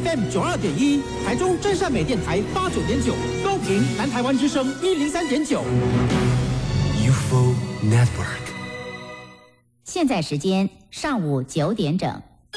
FM 92.1，台中真善美电台89.9，高屏南台湾之声103.9。 UFO Network。 现在时间上午9点整。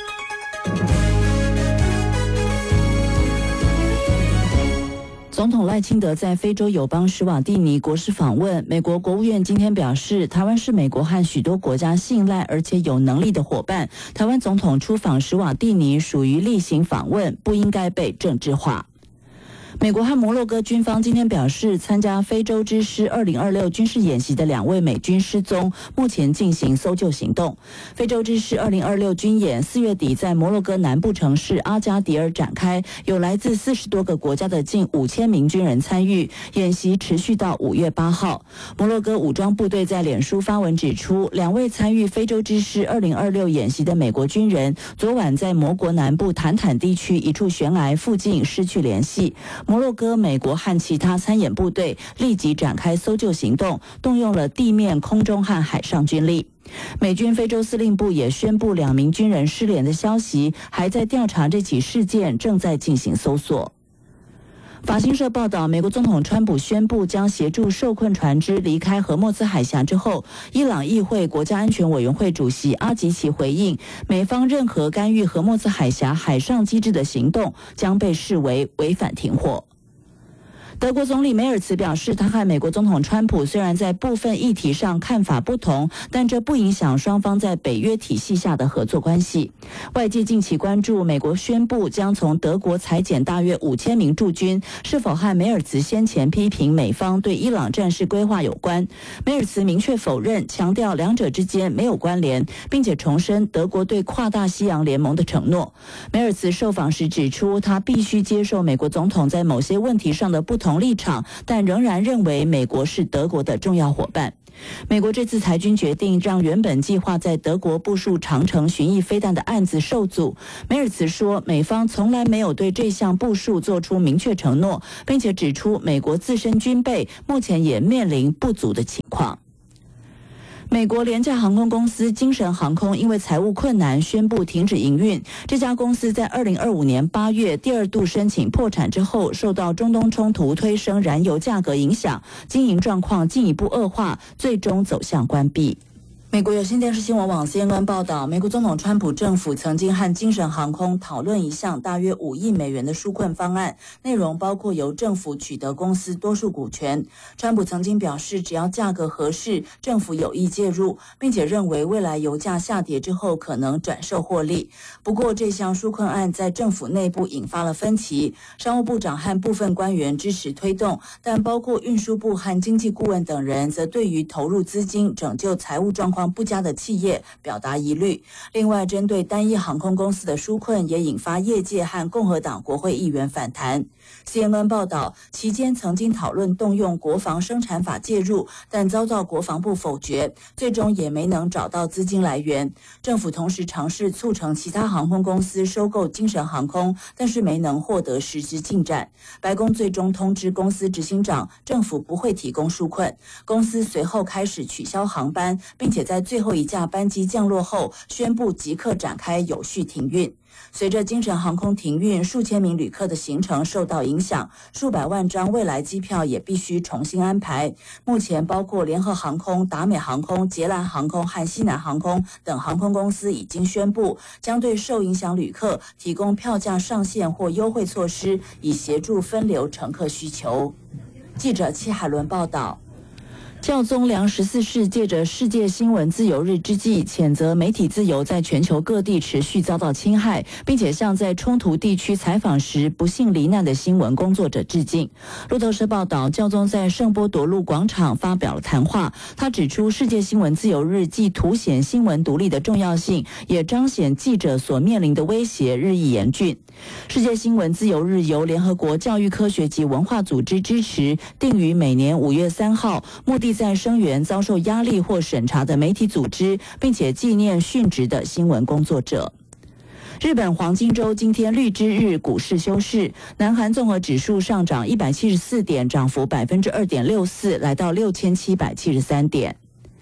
总统赖清德在非洲友邦史瓦蒂尼国事访问，美国国务院今天表示，台湾是美国和许多国家信赖而且有能力的伙伴。台湾总统出访史瓦蒂尼属于例行访问，不应该被政治化。美国和摩洛哥军方今天表示，参加非洲之狮2026军事演习的2位美军失踪，目前进行搜救行动。非洲之狮2026军演4月底在摩洛哥南部城市阿加迪尔展开，有来自40多个国家的近5000名军人参与，演习持续到5月8号。摩洛哥武装部队在脸书发文指出，2位参与非洲之狮2026演习的美国军人，昨晚在摩国南部坦坦地区一处悬崖附近失去联系。摩洛哥、美国和其他参演部队立即展开搜救行动，动用了地面、空中和海上军力。美军非洲司令部也宣布2名军人失联的消息，还在调查这起事件，正在进行搜索。法新社报道，美国总统川普宣布将协助受困船只离开荷默兹海峡之后，伊朗议会国家安全委员会主席阿吉奇回应，美方任何干预荷默兹海峡海上机制的行动将被视为违反停火。德国总理梅尔茨表示，他和美国总统川普虽然在部分议题上看法不同，但这不影响双方在北约体系下的合作关系。外界近期关注美国宣布将从德国裁减大约5000名驻军，是否和梅尔茨先前批评美方对伊朗战事规划有关。梅尔茨明确否认，强调两者之间没有关联，并且重申德国对跨大西洋联盟的承诺。梅尔茨受访时指出，他必须接受美国总统在某些问题上的不同立场，但仍然认为美国是德国的重要伙伴。美国这次裁军决定让原本计划在德国部署长程巡弋飞弹的案子受阻。梅尔茨说，美方从来没有对这项部署做出明确承诺，并且指出美国自身军备目前也面临不足的情况。美国廉价航空公司精神航空因为财务困难宣布停止营运。这家公司在2025年8月第2度申请破产之后，受到中东冲突推升燃油价格影响，经营状况进一步恶化，最终走向关闭。美国有线电视新闻网 CNN 报道，美国总统川普政府曾经和精神航空讨论一项大约5亿美元的纾困方案，内容包括由政府取得公司多数股权。川普曾经表示，只要价格合适，政府有意介入，并且认为未来油价下跌之后可能转售获利。不过，这项纾困案在政府内部引发了分歧，商务部长和部分官员支持推动，但包括运输部和经济顾问等人则对于投入资金拯救财务状况不佳的企业表达疑虑。另外，针对单一航空公司的纾困也引发业界和共和党国会议员反弹。CNN 报道，期间曾经讨论动用国防生产法介入，但遭到国防部否决，最终也没能找到资金来源。政府同时尝试促成其他航空公司收购精神航空，但是没能获得实质进展。白宫最终通知公司执行长，政府不会提供纾困。公司随后开始取消航班，并且在最后一架班机降落后宣布即刻展开有序停运。随着精神航空停运，数千名旅客的行程受到影响，数百万张未来机票也必须重新安排。目前包括联合航空、达美航空、捷兰航空和西南航空等航空公司已经宣布，将对受影响旅客提供票价上限或优惠措施，以协助分流乘客需求。记者戚海伦报道。教宗良14世借着世界新闻自由日之际，谴责媒体自由在全球各地持续遭到侵害，并且向在冲突地区采访时不幸罹难的新闻工作者致敬。路透社报道，教宗在圣波多禄广场发表了谈话，他指出世界新闻自由日既凸显新闻独立的重要性，也彰显记者所面临的威胁日益严峻。世界新闻自由日由联合国教育科学及文化组织支持，定于每年5月3号，目的在声援遭受压力或审查的媒体组织，并且纪念殉职的新闻工作者。日本黄金周今天绿之日股市休市，南韩综合指数上涨174点，涨幅2.64%，来到6773点。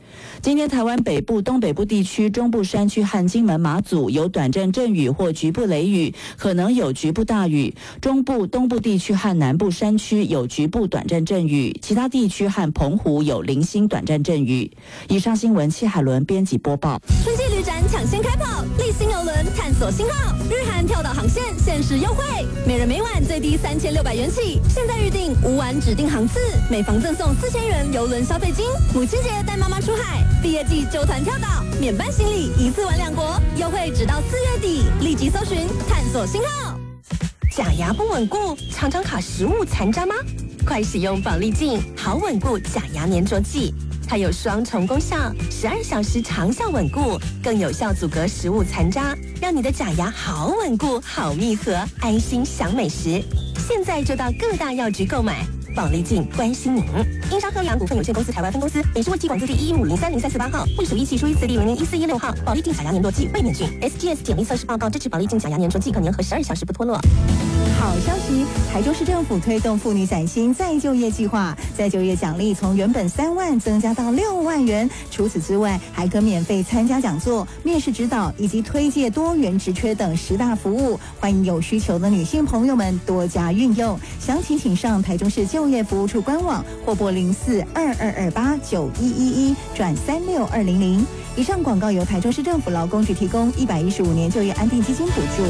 今天台湾北部、东北部地区、中部山区和金门、马祖有短暂阵雨或局部雷雨，可能有局部大雨。中部、东部地区和南部山区有局部短暂阵雨，其他地区和澎湖有零星短暂阵雨。以上新闻，戚海伦编辑播报。 春季旅展抢先开跑，立新邮轮探索新号，日韩跳岛航线限时优惠，每人每晚最低3600元起，现在预定无晚指定航次，每房赠送4000元邮轮消费金。母亲节带妈妈出海，毕业季揪团跳岛，免办行李一次玩2国，优惠直到4月底，立即搜寻探索新号。假牙不稳固，常常卡食物残渣吗？快使用保利净好稳固假牙粘着剂，它有双重功效，12小时长效稳固，更有效阻隔食物残渣，让你的假牙好稳固、好密合，安心享美食。现在就到各大药局购买。保利净关心您。英商科阳股份有限公司台湾分公司，北市卫计管字第115030348号，隶属1期书1次第001416号。保利净假牙粘着剂卫冕菌 ，SGS 检疫测试报告支持保利净假牙粘着剂可粘合12小时不脱落。 好消息！台中市政府推动妇女崭新再就业计划，再就业奖励从原本3万增加到6万元。除此之外，还可免费参加讲座、面试指导以及推介多元职缺等10大服务。欢迎有需求的女性朋友们多加运用。详情请上台中市就业服务处官网或拨0422289111转36200。以上广告由台中市政府劳工局提供，115年就业安定基金补助。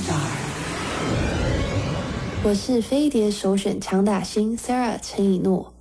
我是飞碟首选强打星 Sarah 陈以诺。